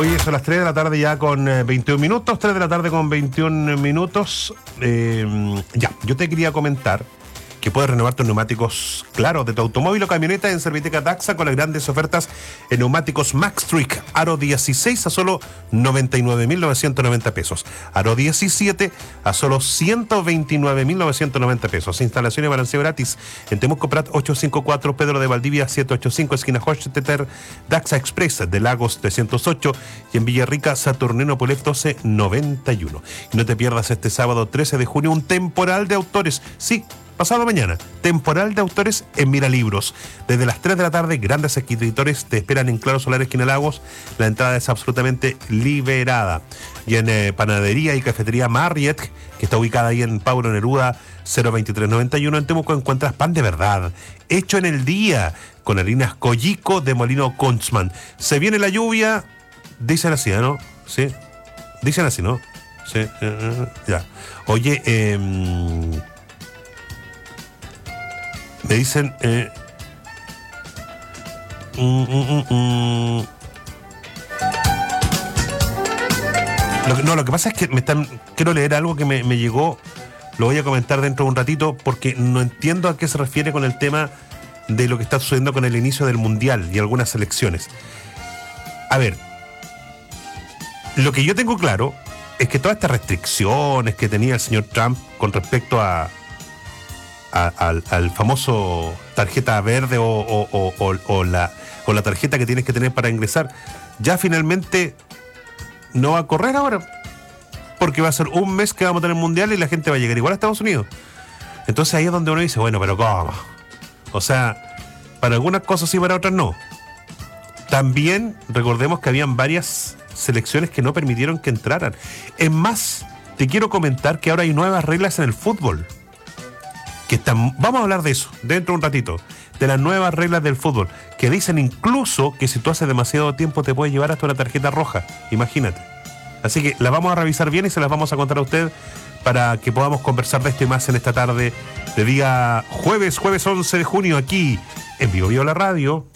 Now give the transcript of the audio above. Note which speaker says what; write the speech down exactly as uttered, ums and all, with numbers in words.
Speaker 1: Hoy son las tres de la tarde ya con eh, veintiún minutos, tres de la tarde con veintiún minutos. Eh, ya, yo te quería comentar que puedes renovar tus neumáticos, claro, de tu automóvil o camioneta en Serviteca Daxa con las grandes ofertas en neumáticos Maxtric Aro dieciséis a solo noventa y nueve mil novecientos noventa pesos. Aro diecisiete a solo ciento veintinueve mil novecientos noventa pesos. Instalación y balanceo gratis en Temuco Prat ochocientos cincuenta y cuatro, Pedro de Valdivia setecientos ochenta y cinco, esquina Hochstetter, Daxa Express de Lagos trescientos ocho y en Villarrica Saturnino Pulef doce noventa y uno. Y no te pierdas este sábado trece de junio un temporal de autores. Sí, pasado mañana, temporal de autores en Miralibros. Desde las tres de la tarde, grandes escritores te esperan en Claro Solar, esquina Lagos. La entrada es absolutamente liberada. Y en eh, Panadería y Cafetería Marriott, que está ubicada ahí en Pablo Neruda cero veintitrés noventa y uno, en Temuco encuentras pan de verdad, hecho en el día, con harinas Collico de Molino Kunzman. Se viene la lluvia, dicen así, ¿no? Sí, dicen así, ¿no? Sí, uh, ya. Oye, eh... me dicen eh, mm, mm, mm, lo que, no, lo que pasa es que me están quiero leer algo que me, me llegó, lo voy a comentar dentro de un ratito porque no entiendo a qué se refiere con el tema de lo que está sucediendo con el inicio del Mundial y algunas elecciones. A ver, lo que yo tengo claro es que todas estas restricciones que tenía el señor Trump con respecto a A, al, al famoso tarjeta verde o, o, o, o, o, la, o la tarjeta que tienes que tener para ingresar, ya finalmente no va a correr ahora, porque va a ser un mes que vamos a tener mundial y la gente va a llegar igual a Estados Unidos. Entonces ahí es donde uno dice, bueno, pero ¿cómo? O sea, para algunas cosas sí, para otras no. También recordemos que habían varias selecciones que no permitieron que entraran. Es más, te quiero comentar que ahora hay nuevas reglas en el fútbol. Que están, vamos a hablar de eso dentro de un ratito, de las nuevas reglas del fútbol, que dicen incluso que si tú haces demasiado tiempo te puede llevar hasta una tarjeta roja, imagínate. Así que las vamos a revisar bien y se las vamos a contar a usted para que podamos conversar de esto y más en esta tarde de día jueves, jueves once de junio, aquí en Vivo Vivo la Radio.